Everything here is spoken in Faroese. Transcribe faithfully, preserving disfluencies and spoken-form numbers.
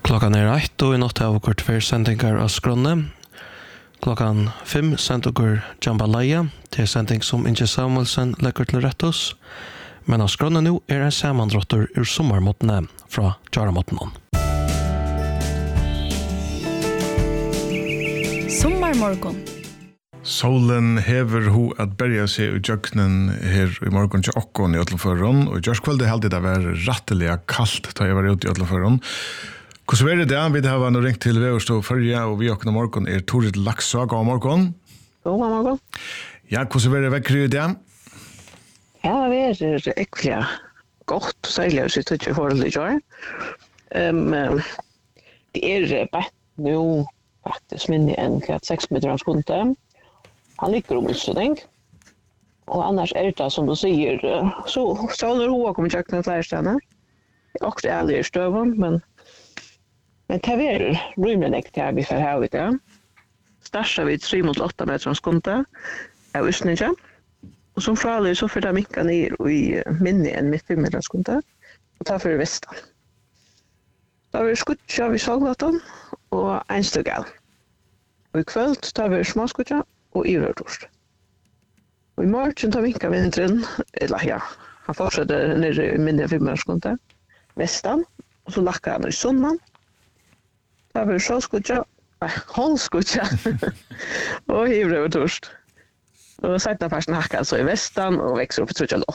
Klockan är ett och i natt har vi kort för sändningar av Skronne. Klockan fem sent och Jambalaya till sändning som Inge Samuelsen lägger till rätt oss. Men av Skronne nu är en sammandrottor ur sommarmåttene från Jaramåttenen. Sommarmorgon. Solen hever ho at berja seg i jøknen her i morgon til okkon i Øtleføren, og i jørskvölde heldig det var ratteliga kallt da jeg var ute i Øtleføren. Hvordan er det det? Vi har nå ringt til Veverstå førje, og vi okkene morgon er Torit Lakså. God morgon. God morgon. Ja, hvordan er det vekkri i det? Ja, vi er ekkelig godt, særlig å sitte i forhold til jord. Um, det er bare nå faktisk minne enn seks meter av skundet. Han ligger om utstødning. Og annars er det som du sier, så soler hoa kommer kjøkken flere steder. Det er også ærlig i støven, men men det er rymlig nekt til vi får ha ut det. Starter vi tre mot åtta meter av skundet av utstødningen. Og som fralig så får det minka ned i minne enn midt i meter av skundet. Og tar for vestan. Da har vi skuttet vi salglaten og en stuggal. Og i kveld tar vi småskuttet og ivrørtorst. Og i morgen tar vinka vinteren, eller ja, han fortsetter nere i minne fimmerskundet, vestan, og så lakker han i sunnan. Da har vi sjåskuttet, nei, håndskuttet, og ivrørtorst. Og setter først hakka så i vestan, og vekser opp i